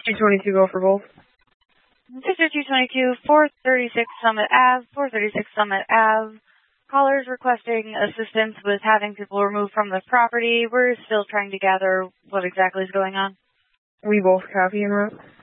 222, go for both. Victor 222, 436 Summit Ave, 436 Summit Ave. Callers requesting assistance with having people removed from the property. We're still trying to gather what exactly is going on. We both copy en route.